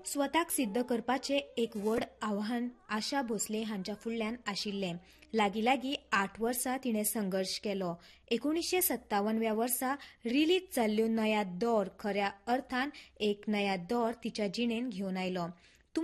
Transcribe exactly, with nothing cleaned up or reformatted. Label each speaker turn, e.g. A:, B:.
A: स्वताक सिद्ध करपाचे एक व्हड आव्हान आशा भोसले हांच्या फुडल्यान आशिल्लें. लागीं लागीं आठ वर्सां तिणें संघर्श केलो. एकुणीशे सत्तावनव्या वर्सा रिलीज जाल्ल्यो नया दौर खऱ्या अर्थान एक नया दौर तिच्या जिणेंत घेवन आयलो.